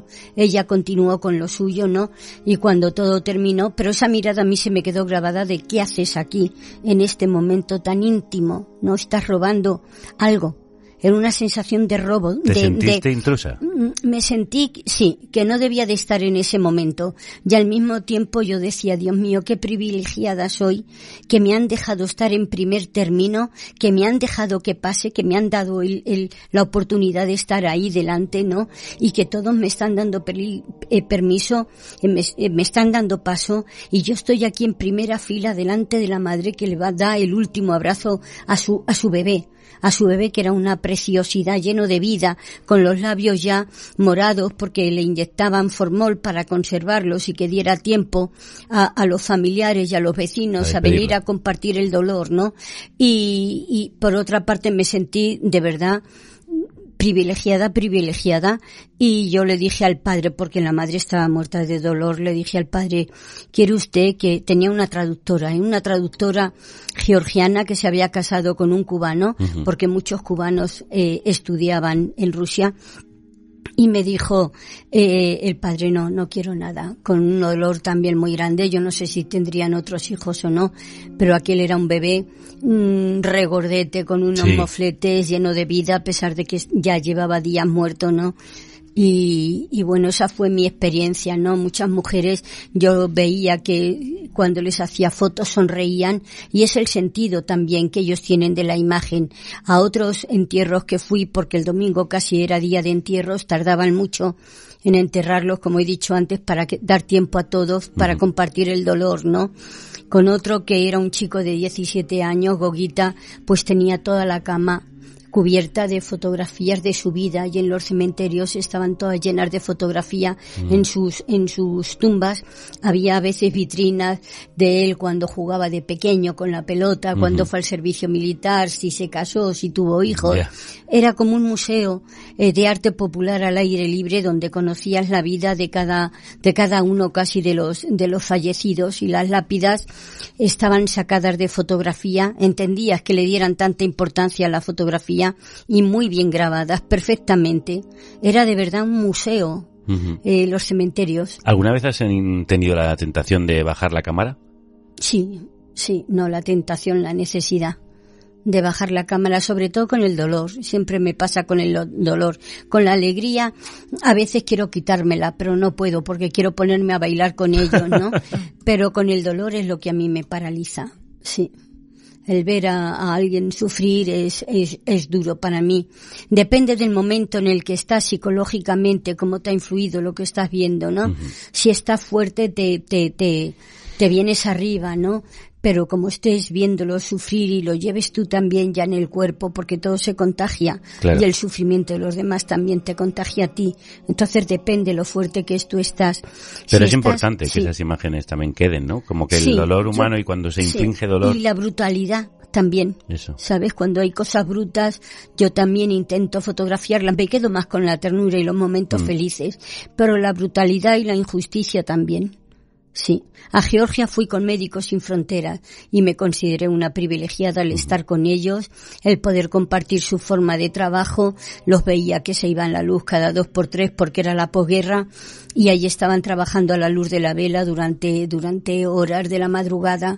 Ella continuó con lo suyo, ¿no? Y cuando todo terminó, pero esa mirada a mí se me quedó grabada de ¿qué haces aquí en este momento tan íntimo? ¿No estás robando algo? Era una sensación de robo. ¿Te sentiste intrusa? Me sentí, sí, que no debía de estar en ese momento. Y al mismo tiempo yo decía, Dios mío, qué privilegiada soy, que me han dejado estar en primer término, que me han dejado que pase, que me han dado la oportunidad de estar ahí delante, ¿no? Y que todos me están dando permiso, me están dando paso, y yo estoy aquí en primera fila delante de la madre que le va a dar el último abrazo a su bebé. A su bebé, que era una preciosidad, lleno de vida, con los labios ya morados porque le inyectaban formol para conservarlos y que diera tiempo a los familiares y a los vecinos a venir a compartir el dolor, ¿no? Y por otra parte me sentí de verdad privilegiada, y yo le dije al padre, porque la madre estaba muerta de dolor, le dije al padre, ¿quiere usted? Que tenía una traductora georgiana que se había casado con un cubano, porque muchos cubanos estudiaban en Rusia. Y me dijo el padre, no quiero nada, con un dolor también muy grande. Yo no sé si tendrían otros hijos o no, pero aquel era un bebé regordete, con unos mofletes, lleno de vida, a pesar de que ya llevaba días muerto, ¿no? Y bueno, esa fue mi experiencia, ¿no? Muchas mujeres yo veía que cuando les hacía fotos sonreían, y es el sentido también que ellos tienen de la imagen. A otros entierros que fui, porque el domingo casi era día de entierros, tardaban mucho en enterrarlos, como he dicho antes, para dar tiempo a todos, para compartir el dolor, ¿no? Con otro que era un chico de 17 años, Goguita, pues tenía toda la cama cubierta de fotografías de su vida, y en los cementerios estaban todas llenas de fotografía. En sus tumbas había a veces vitrinas de él cuando jugaba de pequeño con la pelota, cuando fue al servicio militar, si se casó, si tuvo hijos. Era como un museo de arte popular al aire libre, donde conocías la vida de cada uno casi de los fallecidos, y las lápidas estaban sacadas de fotografía. Entendías que le dieran tanta importancia a la fotografía, y muy bien grabadas, perfectamente. Era de verdad un museo, los cementerios. ¿Alguna vez has tenido la tentación de bajar la cámara? Sí, no la tentación, la necesidad de bajar la cámara, sobre todo con el dolor. Siempre me pasa con el dolor. Con la alegría, a veces quiero quitármela, pero no puedo porque quiero ponerme a bailar con ellos, ¿no? Pero con el dolor es lo que a mí me paraliza, sí. El ver a alguien sufrir es duro para mí. Depende del momento en el que estás psicológicamente, cómo te ha influido lo que estás viendo, ¿no? Si estás fuerte, te vienes arriba, ¿no? Pero como estés viéndolo sufrir y lo lleves tú también ya en el cuerpo, porque todo se contagia, claro, y el sufrimiento de los demás también te contagia a ti. Entonces depende lo fuerte que tú estás. Pero es importante que esas imágenes también queden, ¿no? Como que el dolor humano, y cuando se inflige dolor. Y la brutalidad también. Eso. ¿Sabes? Cuando hay cosas brutas, yo también intento fotografiarlas. Me quedo más con la ternura y los momentos felices, pero la brutalidad y la injusticia también. Sí, a Georgia fui con Médicos Sin Fronteras y me consideré una privilegiada al estar con ellos, el poder compartir su forma de trabajo. Los veía que se iban la luz cada 2x3 porque era la posguerra, y allí estaban trabajando a la luz de la vela durante horas de la madrugada,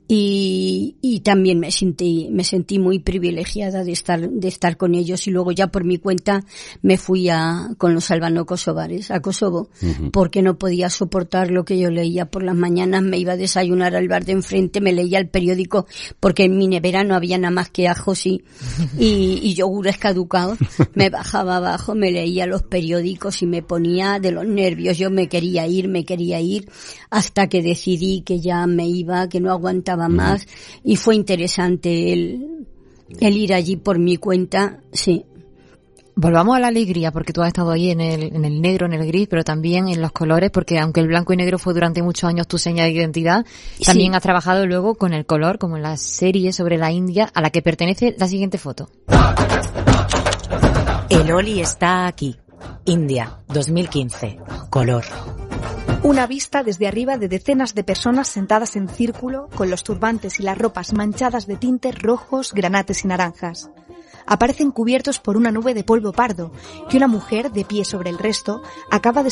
y también me sentí muy privilegiada de estar con ellos. Y luego ya por mi cuenta me fui con los albano-kosovares a Kosovo, porque no podía soportar lo que yo leía por las mañanas. Me iba a desayunar al bar de enfrente, me leía el periódico, porque en mi nevera no había nada más que ajos y yogures caducados. Me bajaba abajo, me leía los periódicos y me ponía de los nervios. Yo me quería ir hasta que decidí que ya me iba, que no aguantaba más, y fue interesante el ir allí por mi cuenta, sí. Volvamos a la alegría, porque tú has estado ahí en el negro, en el gris, pero también en los colores, porque aunque el blanco y negro fue durante muchos años tu seña de identidad, también has trabajado luego con el color, como en la serie sobre la India, a la que pertenece la siguiente foto. El Oli está aquí. India, 2015. Color. Una vista desde arriba de decenas de personas sentadas en círculo, con los turbantes y las ropas manchadas de tintes rojos, granates y naranjas. Aparecen cubiertos por una nube de polvo pardo, que una mujer, de pie sobre el resto, acaba de